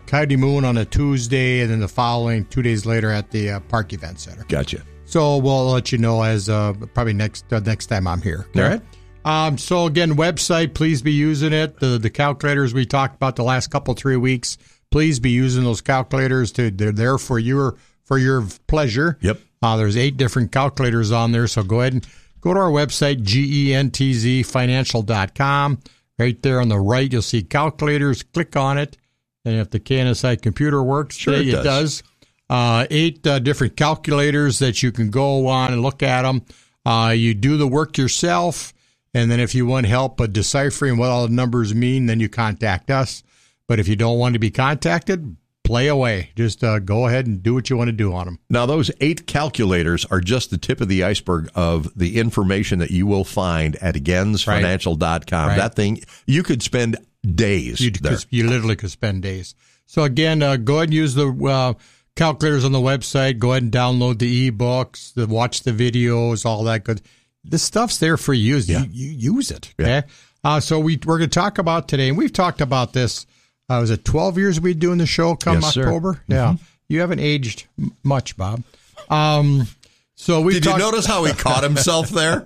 Coyote Moon on a Tuesday, and then the following 2 days later at the Park Event Center. Gotcha. So we'll let you know as probably next time I'm here. All right. So again, website, please be using it. The calculators we talked about the last 3 weeks, please be using those calculators. They're there for your pleasure. Yep. There's 8 different calculators on there, so go ahead and go to our website, gentzfinancial.com. Right there on the right, you'll see calculators. Click on it, and if the KNSI computer works, sure today, it does. 8 different calculators that you can go on and look at them. You do the work yourself, and then if you want help deciphering what all the numbers mean, then you contact us. But if you don't want to be contacted, play away. Just go ahead and do what you want to do on them. Now, those 8 calculators are just the tip of the iceberg of the information that you will find at gensfinancial.com. Right. That thing, you could spend days there. You literally could spend days. So again, go ahead and use the calculators on the website. Go ahead and download the ebooks, watch the videos, all that good. This stuff's there for you. You use it. Okay. Yeah. So we're going to talk about today, and we've talked about this. Was it 12 years we've been doing the show come October? Sir. Yeah. You haven't aged much, Bob. So we Did you notice how he caught himself there?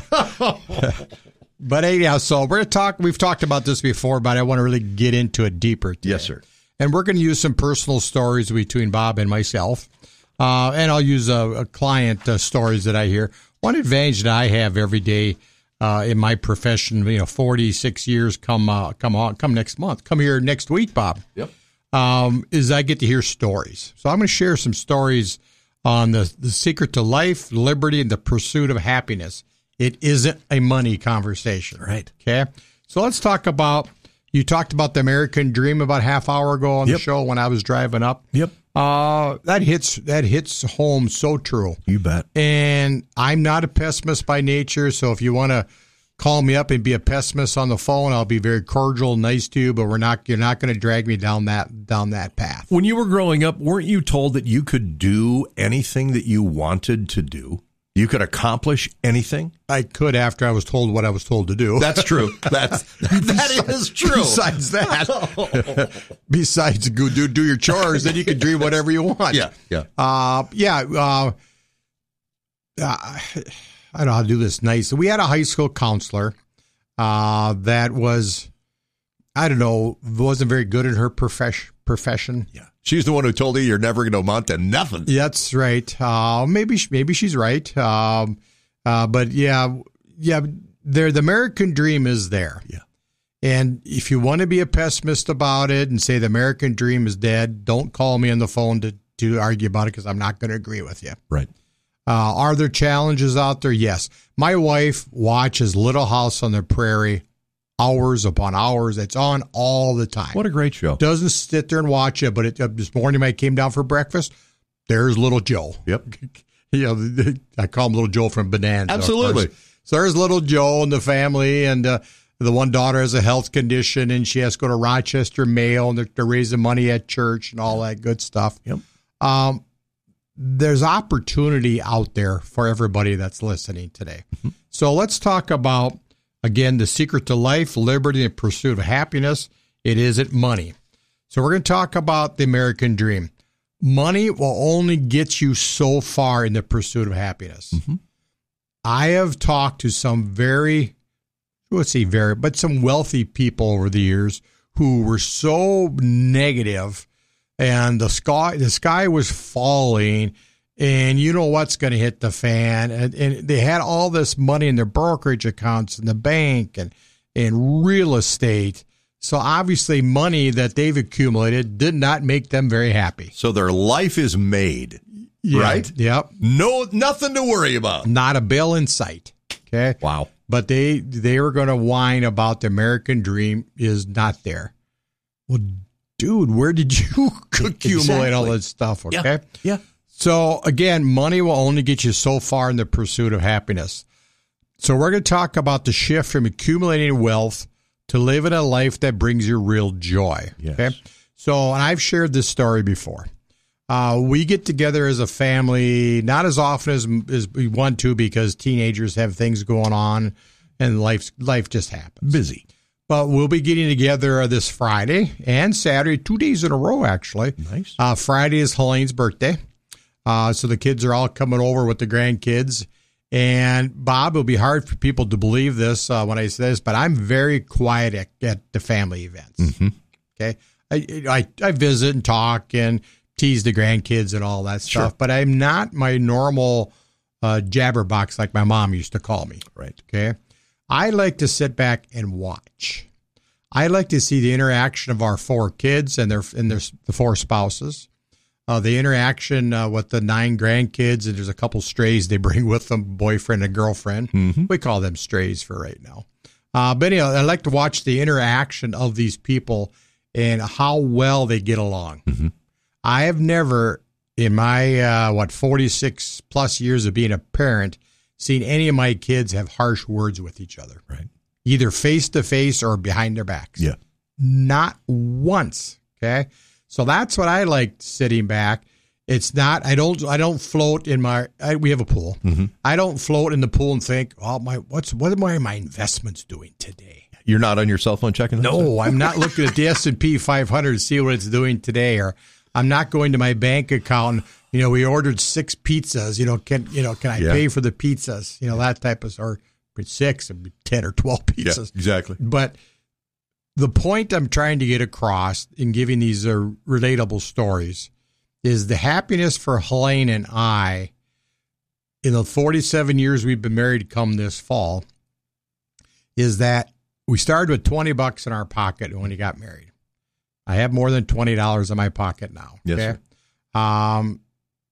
But anyhow, so we're going to talk. We've talked about this before, but I want to really get into it deeper today. Yes, sir. And we're going to use some personal stories between Bob and myself. And I'll use a client stories that I hear. One advantage that I have every day in my profession, 46 years come next month. Come here next week, Bob. Yep. Is I get to hear stories. So I'm going to share some stories on the secret to life, liberty, and the pursuit of happiness. It isn't a money conversation. Right. Okay. So let's talk about, you talked about the American Dream about a half hour ago on the show when I was driving up. Yep. That hits home so true. You bet. And I'm not a pessimist by nature, so if you want to call me up and be a pessimist on the phone, I'll be very cordial and nice to you, but you're not going to drag me down that path. When you were growing up, weren't you told that you could do anything that you wanted to do? You could accomplish anything? I could after I was told what I was told to do. That's true. That is true. Besides that, besides go do your chores, then you can dream whatever you want. Yeah. I don't know how to do this nice. We had a high school counselor that was, wasn't very good in her profession. Yeah. She's the one who told you you're never going to amount to nothing. That's right. Maybe she's right. But the American dream is there. Yeah. And if you want to be a pessimist about it and say the American dream is dead, don't call me on the phone to argue about it because I'm not going to agree with you. Right. Are there challenges out there? Yes. My wife watches Little House on the Prairie hours upon hours. It's on all the time. What a great show. Doesn't sit there and watch it, but this morning when I came down for breakfast, there's little Joe. Yep. I call him Little Joe from Bonanza. Absolutely. So there's little Joe and the family, and the one daughter has a health condition, and she has to go to Rochester Mayo, and they're raising money at church and all that good stuff. Yep. There's opportunity out there for everybody that's listening today. Mm-hmm. So let's talk about, again, the secret to life, liberty, and pursuit of happiness. It isn't money. So we're going to talk about the American dream. Money will only get you so far in the pursuit of happiness. Mm-hmm. I have talked to some some wealthy people over the years who were so negative, and the sky was falling, and you know what's going to hit the fan. And they had all this money in their brokerage accounts in the bank and real estate. So obviously money that they've accumulated did not make them very happy. So their life is made, right? Yep. No, nothing to worry about. Not a bill in sight. Okay. Wow. But they were going to whine about the American dream is not there. Well, dude, where did you accumulate all that stuff? Okay. Yeah. So again, money will only get you so far in the pursuit of happiness. So we're going to talk about the shift from accumulating wealth to living a life that brings you real joy. Yes. Okay. So, and I've shared this story before. We get together as a family, not as often as we want to because teenagers have things going on and life just happens. Busy. But we'll be getting together this Friday and Saturday, 2 days in a row, actually. Nice. Friday is Helene's birthday. So the kids are all coming over with the grandkids. And, Bob, it'll be hard for people to believe this when I say this, but I'm very quiet at the family events. Mm-hmm. Okay? I visit and talk and tease the grandkids and all that stuff, but I'm not my normal jabberbox like my mom used to call me. Right. Okay? I like to sit back and watch. I like to see the interaction of our 4 kids and the 4 spouses, the interaction with the 9 grandkids, and there's a couple strays they bring with them, boyfriend and girlfriend. Mm-hmm. We call them strays for right now. But anyway, I like to watch the interaction of these people and how well they get along. Mm-hmm. I have never, in my 46 plus years of being a parent, seen any of my kids have harsh words with each other. Right. Either face to face or behind their backs. Yeah. Not once. Okay. So that's what I like sitting back. It's not, I don't float in we have a pool. Mm-hmm. I don't float in the pool and think, what are my investments doing today? You're not on your cell phone checking? No, I'm not looking at the S&P 500 to see what it's doing today, or I'm not going to my bank account. We ordered 6 pizzas. Can I pay for the pizzas? That type of, or 6, 10 or 12 pizzas. Yeah, exactly. But the point I'm trying to get across in giving these relatable stories is the happiness for Helene and I in the 47 years we've been married come this fall is that we started with $20 in our pocket when we got married. I have more than $20 in my pocket now. Yes, okay.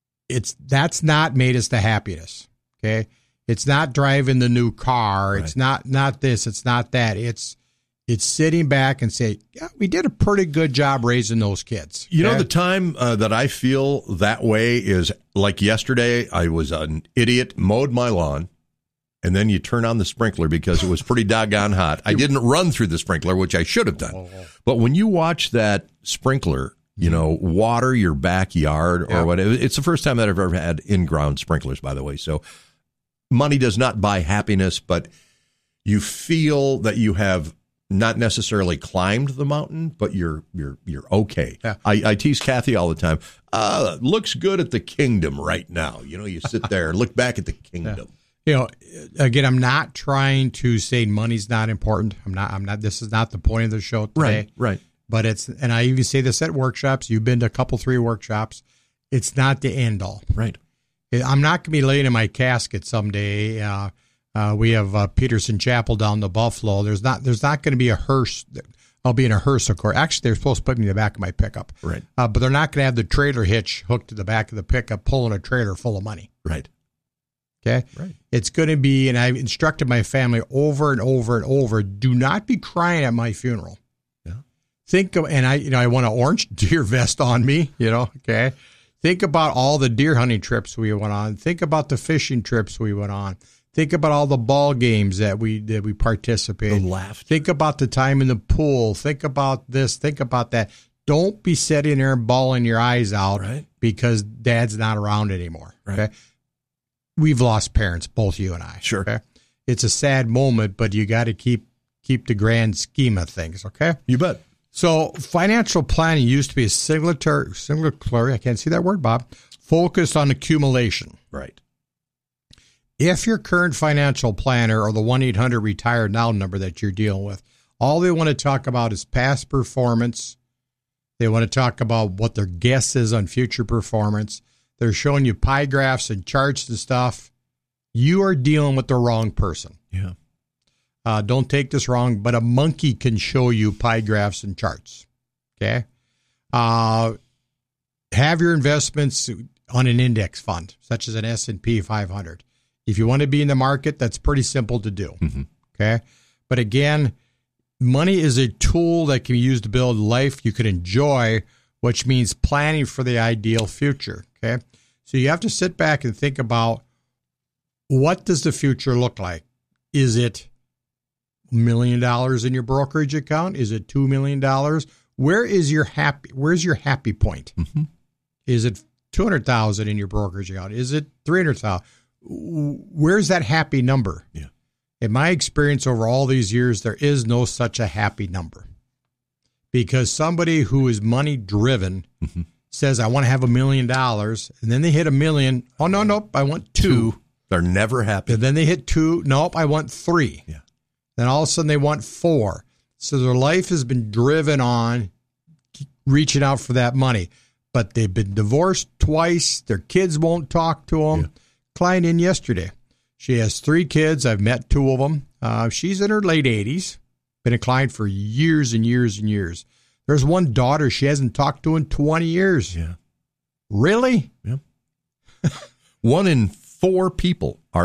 That's not made us the happiness. Okay. It's not driving the new car. Right. It's not this. It's not that. It's sitting back and say, yeah, we did a pretty good job raising those kids. You know, the time that I feel that way is like yesterday. I was an idiot, mowed my lawn, and then you turn on the sprinkler because it was pretty doggone hot. I didn't run through the sprinkler, which I should have done. But when you watch that sprinkler, water your backyard or whatever, it's the first time that I've ever had in-ground sprinklers, by the way. So money does not buy happiness, but you feel that you have not necessarily climbed the mountain, but you're okay. Yeah. I tease Kathy all the time. Looks good at the kingdom right now. You sit there and look back at the kingdom. Yeah. Again, I'm not trying to say money's not important. I'm not. This is not the point of the show today. Right. But and I even say this at workshops. You've been to a couple, 3 workshops. It's not the end all. Right. I'm not going to be laying in my casket someday. We have Peterson Chapel down to Buffalo. There's not going to be a hearse. I'll be in a hearse, of course. Actually, they're supposed to put me in the back of my pickup. Right. But they're not going to have the trailer hitch hooked to the back of the pickup, pulling a trailer full of money. Right. Okay. Right. It's going to be, and I've instructed my family over and over and over, do not be crying at my funeral. Yeah. Think of, and I want an orange deer vest on me, okay. Think about all the deer hunting trips we went on. Think about the fishing trips we went on. Think about all the ball games that we participated. The laughter. Think about the time in the pool. Think about this. Think about that. Don't be sitting there and bawling your eyes out because Dad's not around anymore. Right. Okay. We've lost parents, both you and I. Sure. Okay? It's a sad moment, but you got to keep the grand scheme of things. Okay. You bet. So financial planning used to be a singular, I can't see that word, Bob, focused on accumulation. Right. If your current financial planner or the 1-800-RETIRE NOW number that you're dealing with, all they want to talk about is past performance. They want to talk about what their guess is on future performance. They're showing you pie graphs and charts and stuff. You are dealing with the wrong person. Yeah. Don't take this wrong, but a monkey can show you pie graphs and charts. Okay. Have your investments on an index fund, such as an S&P 500. If you want to be in the market, that's pretty simple to do. Mm-hmm. Okay. But again, money is a tool that can be used to build life you can enjoy, which means planning for the ideal future. Okay. So you have to sit back and think about, what does the future look like? Is it $1 million in your brokerage account? Is it $2 million? Where's your happy point? Mm-hmm. Is it $200,000 in your brokerage account? Is it $300,000? Where's that happy number? Yeah. In my experience over all these years, there is no such a happy number. Because somebody who is money driven says, I want to have $1 million, and then they hit $1 million. Oh, no, I want two. They're never happy. And then they hit 2. Nope, I want 3. Yeah. Then all of a sudden they want 4. So their life has been driven on reaching out for that money. But they've been divorced twice. Their kids won't talk to them. Yeah. Client in yesterday. She has 3 kids. I've met 2 of them. She's in her late 80s. Been a client for years and years and years. There's one daughter she hasn't talked to in 20 years. Yeah. Really? Yeah. 1 in 4 people are